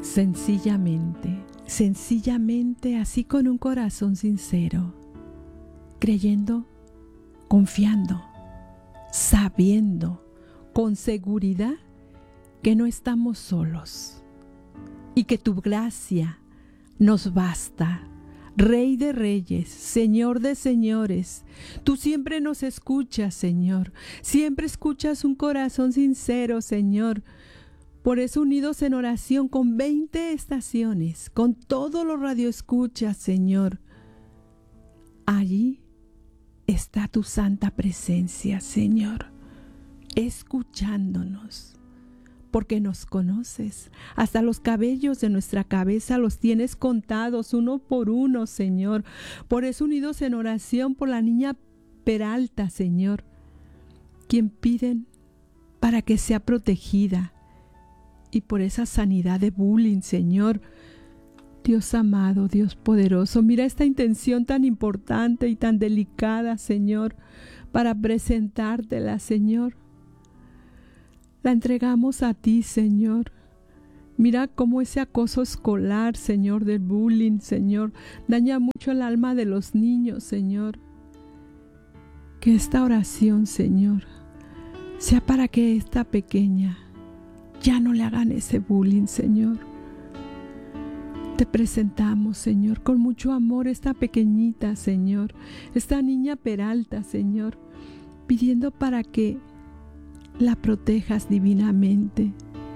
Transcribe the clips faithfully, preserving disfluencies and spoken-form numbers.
Sencillamente, sencillamente, así con un corazón sincero, creyendo, confiando, sabiendo, con seguridad que no estamos solos y que tu gracia nos basta. Rey de reyes, Señor de señores, tú siempre nos escuchas, Señor. Siempre escuchas un corazón sincero, Señor. Por eso, unidos en oración con veinte estaciones, con todos los radioescuchas, Señor, allí está tu santa presencia, Señor, escuchándonos. Porque nos conoces, hasta los cabellos de nuestra cabeza los tienes contados uno por uno, Señor. Por eso, unidos en oración por la niña Peralta, Señor, quien piden para que sea protegida, y por esa sanidad de bullying, Señor. Dios amado, Dios poderoso, mira esta intención tan importante y tan delicada, Señor, para presentártela, Señor. La entregamos a ti, Señor. Mira cómo ese acoso escolar, Señor, del bullying, Señor, daña mucho el alma de los niños, Señor. Que esta oración, Señor, sea para que esta pequeña ya no le hagan ese bullying, Señor. Te presentamos, Señor, con mucho amor esta pequeñita, Señor, esta niña Peralta, Señor, pidiendo para que la protejas divinamente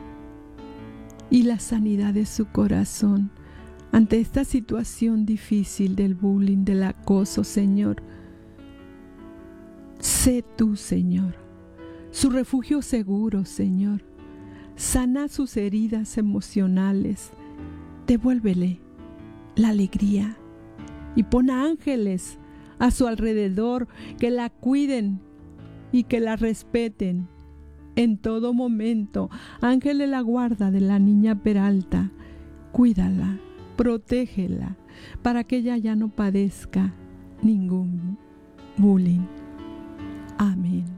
y la sanidad de su corazón ante esta situación difícil del bullying, del acoso, Señor. Sé tú, Señor, su refugio seguro, Señor. Sana sus heridas emocionales, devuélvele la alegría y pon ángeles a su alrededor que la cuiden y que la respeten en todo momento. Ángeles la guarda de la niña Peralta, cuídala, protégela para que ella ya no padezca ningún bullying. Amén.